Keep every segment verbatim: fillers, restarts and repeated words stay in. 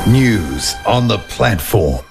News on the platform.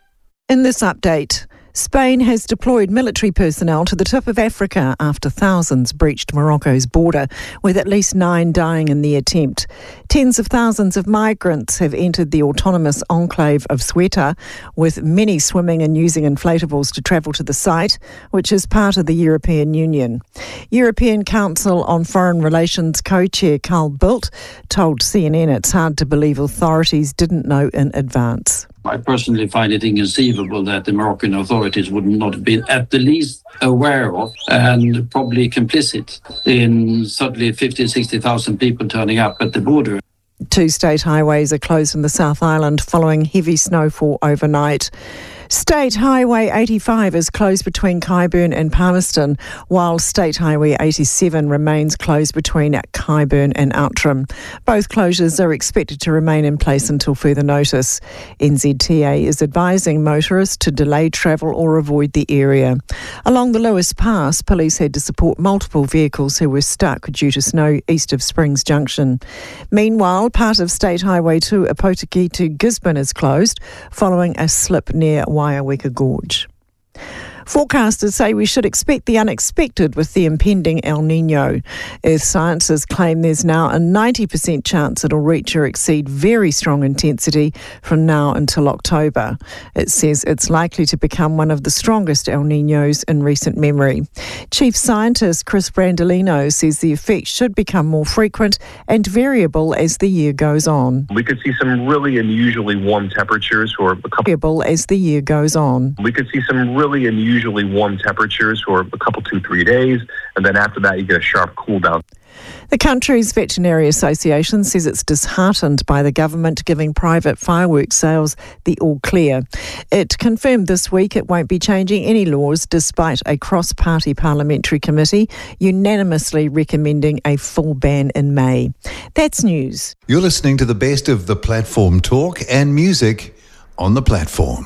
In this update, Spain has deployed military personnel to the tip of Africa after thousands breached Morocco's border, with at least nine dying in the attempt. Tens of thousands of migrants have entered the autonomous enclave of Ceuta, with many swimming and using inflatables to travel to the site, which is part of the European Union. European Council on Foreign Relations co-chair Carl Bildt told C N N it's hard to believe authorities didn't know in advance. I personally find it inconceivable that the Moroccan authorities would not have been at the least aware of and probably complicit in suddenly fifty, sixty thousand people turning up at the border. Two state highways are closed in the South Island following heavy snowfall overnight. State Highway eighty-five is closed between Kyburn and Palmerston, while State Highway eighty-seven remains closed between Kyburn and Outram. Both closures are expected to remain in place until further notice. N Z T A is advising motorists to delay travel or avoid the area. Along the Lewis Pass, police had to support multiple vehicles who were stuck due to snow east of Springs Junction. Meanwhile, part of State Highway two Opotiki to Gisborne is closed following a slip near Waiaweka Gorge. Forecasters say we should expect the unexpected with the impending El Niño. Earth scientists claim there's now a ninety percent chance it'll reach or exceed very strong intensity from now until October. It says it's likely to become one of the strongest El Niños in recent memory. Chief Scientist Chris Brandolino says the effect should become more frequent and variable as the year goes on. We could see some really unusually warm temperatures for a couple... Variable as the year goes on. We could see some really unusually usually warm temperatures for a couple, two, three days, and then after that you get a sharp cool down. The country's veterinary association says it's disheartened by the government giving private fireworks sales the all clear. It confirmed this week it won't be changing any laws despite a cross-party parliamentary committee unanimously recommending a full ban in May. That's news. You're listening to the best of the platform talk and music on the platform.